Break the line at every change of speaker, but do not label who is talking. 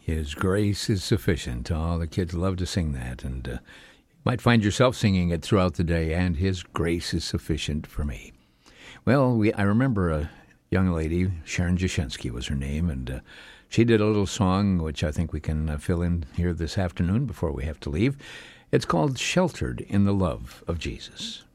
His grace is sufficient. Oh, the kids love to sing that, and you might find yourself singing it throughout the day, and His grace is sufficient for me. Well, I remember a young lady, Sharon Jashinsky was her name, and she did a little song, which I think we can fill in here this afternoon before we have to leave. It's called Sheltered in the Love of Jesus.